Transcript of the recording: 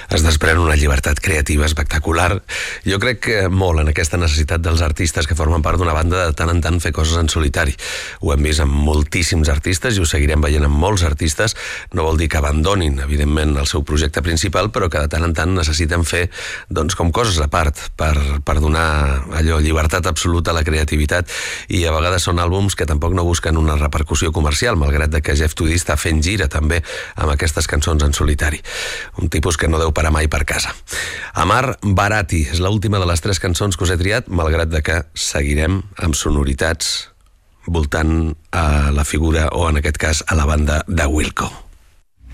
Es desprèn una llibertat creativa espectacular. Jo crec que molt en aquesta necessitat dels artistes que formen part d'una banda de tant en tant fer coses en solitari. Ho hem vist amb moltíssims artistes i ho seguirem veient amb molts artistes. No vol dir que abandonin, evidentment, el seu projecte principal, però que de tant en tant necessiten fer doncs, com coses a part per donar allò, llibertat absoluta a la creativitat. I a vegades són àlbums que tampoc no busquen una repercussió comercial, malgrat que Jeff Tweedy està fent gira també amb aquestes cançons en solitari. Un tipus que no deu parar mai per casa. Amar Barati és l'última de les 3 cançons que us he triat, malgrat que seguirem amb sonoritats voltant a la figura, o en aquest cas a la banda de Wilco.